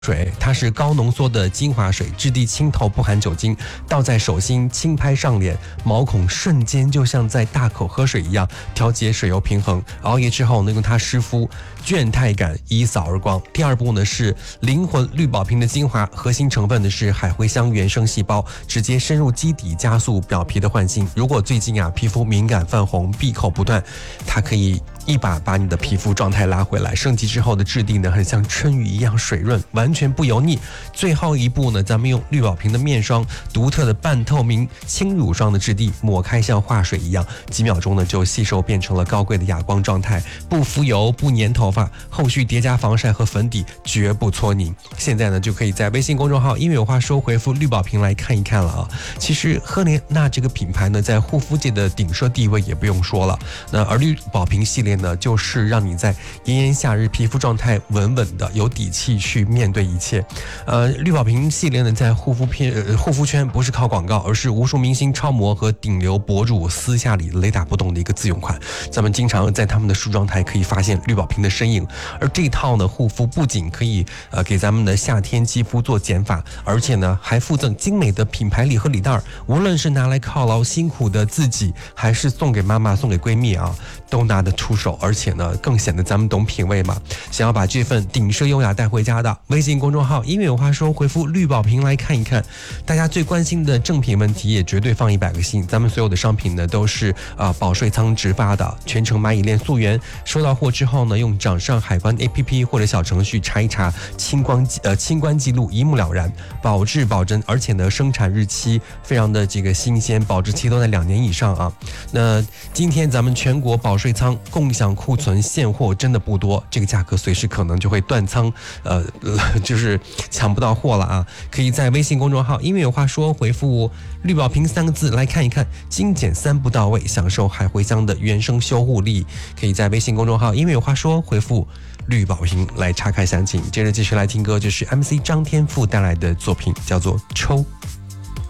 水，它是高浓缩的精华水，质地清透，不含酒精，倒在手心轻拍上脸，毛孔瞬间就像在大口喝水一样，调节水油平衡。熬夜之后呢，用它湿敷，倦怠感一扫而光。第二步呢是灵魂绿宝瓶的精华，核心成分呢是海茴香原生细胞，直接深入基底，加速表皮的焕新。如果最近皮肤敏感泛红，闭口不断，它可以一把把你的皮肤状态拉回来。升级之后的质地呢，很像春雨一样水润，完全不油腻。最后一步呢，咱们用绿宝瓶的面霜，独特的半透明轻乳霜的质地，抹开像化水一样，几秒钟呢就吸收变成了高贵的哑光状态，不浮油，不粘头发，后续叠加防晒和粉底绝不搓泥。现在呢就可以在微信公众号因为有话说回复绿宝瓶来看一看了啊。其实赫莲娜这个品牌呢，在护肤界的顶奢地位也不用说了，那而绿宝瓶系列呢，就是让你在炎炎夏日皮肤状态稳稳的，有底气去面对一切。绿宝瓶系列呢，在护肤圈不是靠广告，而是无数明星、超模和顶流博主私下里雷打不动的一个自用款。咱们经常在他们的梳妆台可以发现绿宝瓶的身影。而这套呢护肤不仅可以给咱们的夏天肌肤做减法，而且呢还附赠精美的品牌礼盒礼袋，无论是拿来犒劳辛苦的自己，还是送给妈妈、送给闺蜜都拿得出手，而且呢更显得咱们懂品味嘛。想要把这份顶奢优雅带回家的，微信公众号音乐有话说，回复绿宝瓶来看一看。大家最关心的正品问题也绝对放100个心，咱们所有的商品呢都是保税仓直发的，全程蚂蚁链溯源。收到货之后呢，用掌上海关 APP 或者小程序查一查清关记录，一目了然，保质保真，而且呢生产日期非常的这个新鲜，保质期都在2年以上啊。那今天咱们全国保税仓共享库存现货真的不多，这个价格随时可能就会断仓，就是抢不到货了啊。可以在微信公众号因为有话说回复绿宝瓶3个字来看一看，精简3步到位，享受海茴香的原生修护力。可以在微信公众号因为有话说回复绿宝瓶来查看详情。接着继续来听歌，就是 MC 张天赋带来的作品，叫做抽。